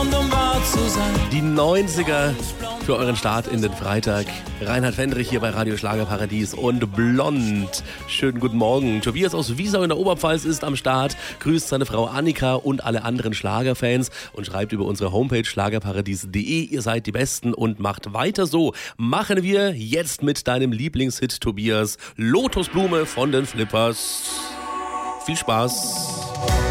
blond, um wahr zu sein. Die 90er für euren Start in den Freitag. Reinhard Fendrich hier bei Radio Schlagerparadies und Blond. Schönen guten Morgen. Tobias aus Wiesau in der Oberpfalz ist am Start, grüßt seine Frau Annika und alle anderen Schlagerfans und schreibt über unsere Homepage schlagerparadies.de. Ihr seid die Besten und macht weiter so. Machen wir jetzt mit deinem Lieblingshit, Tobias. Lotusblume von den Flippers. Viel Spaß.